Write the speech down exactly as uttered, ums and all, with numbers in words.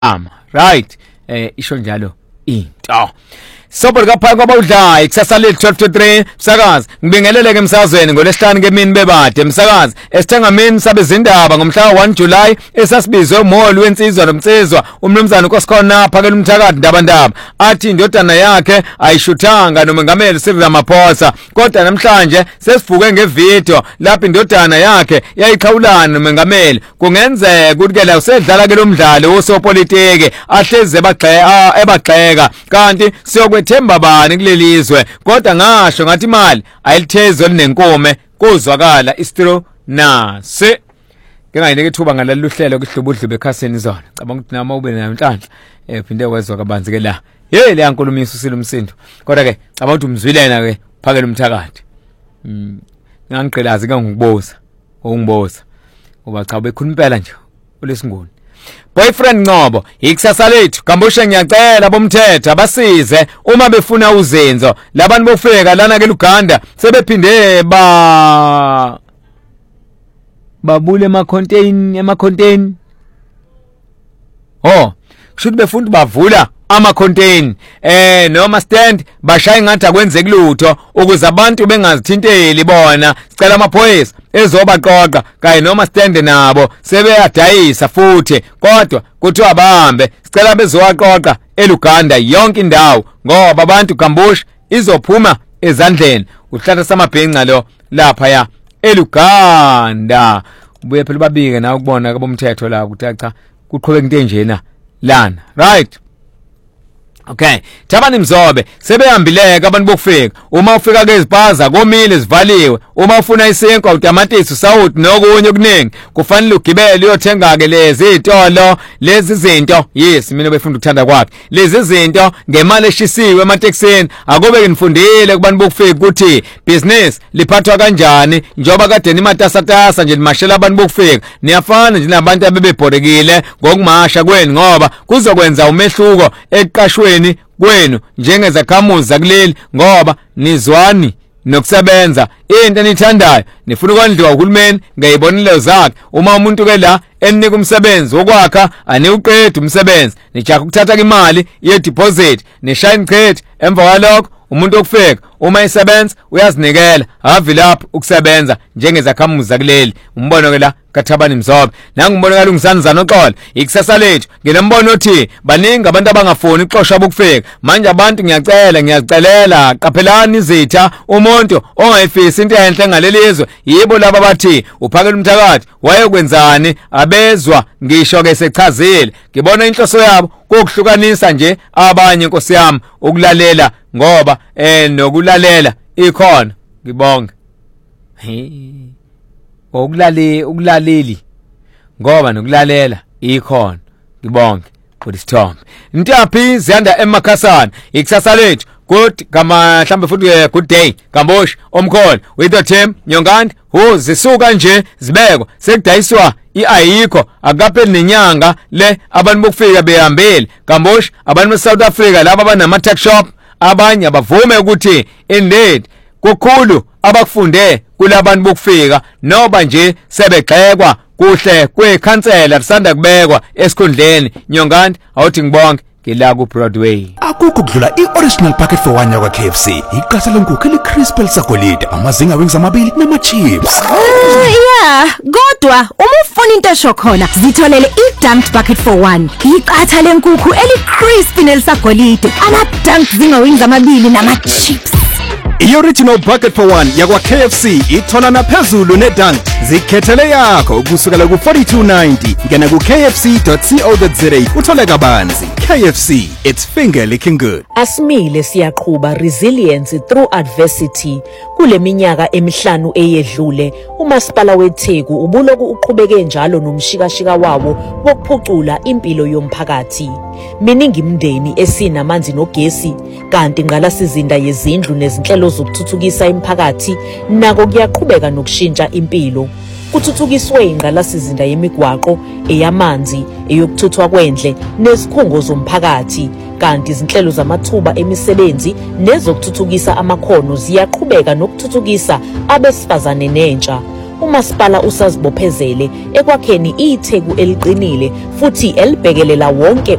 right eh isho njalo into Sobor kapha kwabawudlayi kusasa le twelve to three msakazi ngibingeleleke emsakazweni ngolesihlanu kemini bebade msakazi esithengamini sabezindaba ngomhla wa one July esasibizwe umholi wensizwa nomtsizwa umnumzana uKosikhona phakela umthakathi ndabandaba athi indodana yakhe ayishuthanga nomengameli Cyril Ramaphosa kodwa namhlanje sesivuke ngevideo lapho indodana yakhe yayiqhawulana nomengameli kungenzeka ukuthi ke la usedlala ke lo mdlalo wosopolitiki ahleze ebagxeka ebagxeka kanti siyo Themba bani kulelizwe kodwa ngasho ngathi imali ayilithezwe linenkume kuzwakala istro nase ngingayinike ithuba ngalolu hlelo kuhlubudlu bekhaseni zona cabanga ukuthi nama ube namhlanje ephinde kwezwa kabanzi ke la hey le yankulumiso usile umsindo kodwa ke cabanga ukuthi umzwilena ke phakela umthakathi mm ngangiqhelazi ke ngikuboza ungiboza uba cha bekhuluma impela nje ulesinguni Boyfriend Ngobo ikusasa lethu Gambushe ngiyacela bomthetho abasize uma befuna uzinzo labantu bofika lana ke Uganda sebephinde ba babule ema contain ema contain oh kushuthi befuna bavula ama contain eh noma stand bashaya ngathi akwenze kulutho ukuze abantu bengazithinteli bona sicela amaphoyisa ezobaqoqa kanye noma stand nabo sebeyadayisa futhi kodwa kuthi abahambe sicela bezowaqoqa eLuganda yonke indawo ngoba abantu Gambushe izophuma ezandleni uhlala samabhenqa lo lapha ya eLuganda ubuye phela babike na ukubona kabomthetho la ukuthi cha kuqhubeka into enjena lana right. Okay, Thabani Mzobe sebehambileke abantu bokufika uma ufika ke izipaza komile zivaliwe uma ufuna isinkwa utamatisi usawuthi nokunye okuningi kufanele ugibele uyothenga ke lezi izitolo lezi zinto yes mina befunda ukuthanda kwakhe lezi zinto ngemali eshisiwe emateksini akube nifundile kubantu bokufika ukuthi business liphathwa kanjani njoba kade nimatasatasa nje limashela abantu bokufika niyafana nje nabantu abebebhorekile ngokumasha kweni ngoba kuzokwenza umehluko eqashwe kwenu njengezakhamuzi zakuleli ngoba nizwani nokusebenza into enithandayo nifuna ukondliwa uhulumeni ngayibonile zakhe uma umuntu ke la enika umsebenzi wokwakha aniuqedi umsebenzi nijaga ukuthatha imali ye deposit nishine credit emva kwalokho umuntu okufika uma isebenza uyazinikela avile lapho ukusebenza njengezakhamuzi zakuleli umbono ke la kaThabani Mzobe nangimbona kalungisanizana oxolo ikusasa lethu nginembono othi baningi abantu abangafuni ixoshwa bokufika manje abantu ngiyacela ngiyacelela qaphelani izitha umuntu ongayifisi into enhle ngalelizwe yibo laba bathi uphakela umthakathi wayekwenzani abezwa ngisho ke sechazile ngibona inhloso yabo kokuhlukanisa nje abanye Nkosi yami ukulalela ngoba eh nokulalela ikhona ngibonga okulale ukulaleli ngoba nokulalela ikhona ngibonge kodisithombe Ntaphi ziyanda eMakhasana ikusasa lethu good kama mhlambe futhi good day Gambushe omkholo with the team Nyongandi ho zisuka nje zibekwa sekudayiswa iayikho akapheli nenyanga le abantu bokufika behambele Gambushe abantu beSouth Africa laba abanama tuck shop abanye abavume ukuthi indeed kukhulu abakufunde kulabantu bokufika noba nje sebegxekwa kuhle kwekhansela risanda kubekwa esikhundleni Nyongandi awuthi ngibonke ngila ku Broadway akukho kudlula ioriginal packet for one yakwa K F C iqasa lenkukhu elicrispy lisagolide amazinga wings amabili nama chips yeah kodwa uma ufuna into esho khona zitholele i-dunked bucket for one iqatha lenkukhu elicrispy nelisagolide ama dunked zinga wings amabili nama chips I-original bucket for one yakwa K F C ithola naphezulu nedunk zikhethele yakho ukusukela ku forty-two ninety ngena ku k f c dot co dot za uthole kabanzi K F C it's finger licking good Asimile siyaqhubha resilience through adversity kuleminyaka emihlanu eyedlule umasipala weTheku ubuloku uqhubeke njalo nomshikashika wawo wokuphucula impilo yomphakathi miningi imndeni esinamanzi nogesi kanti ngqalasizinda yezindlu nezinhlelo zokuthuthukisa imiphakathi nako kuyaqhubeka nokushintsha impilo kuthuthukiswe ingqalasizinda yemigwaqo eyamanzi eyokuthuthwa kwendle nezikhungo zomphakathi kanti izinhlelo zamathuba emisebenzi nezokuthuthukisa amakhono ziyaqhubeka nokuthuthukisa abesifazane nentsha umasipala usazibophezele ekwakheni itheku eliqinile futhi elibhekelela wonke